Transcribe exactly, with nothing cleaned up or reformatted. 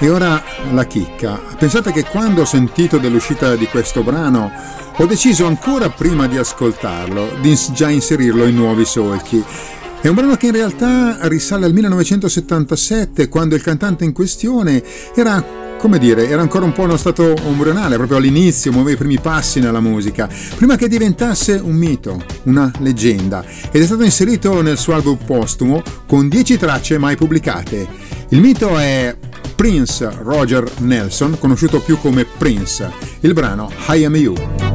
E ora la chicca. Pensate che quando ho sentito dell'uscita di questo brano ho deciso ancora prima di ascoltarlo di già inserirlo in nuovi solchi. È un brano che in realtà risale al millenovecentosettantasette, quando il cantante in questione era, come dire, era ancora un po' in uno stato embrionale, proprio all'inizio, muoveva i primi passi nella musica, prima che diventasse un mito, una leggenda, ed è stato inserito nel suo album postumo con dieci tracce mai pubblicate. Il mito è Prince Roger Nelson, conosciuto più come Prince. Il brano I Am You.